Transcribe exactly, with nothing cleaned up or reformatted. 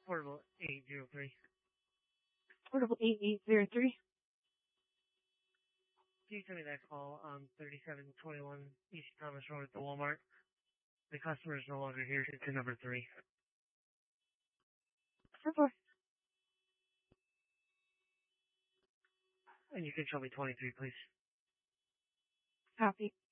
Portable eight zero three. Portable eight eight zero three. Can you send me that call on thirty-seven twenty-one East Thomas Road at the Walmart? The customer is no longer here. It's to number three. ten four. And you can show me twenty-three, please. Copy.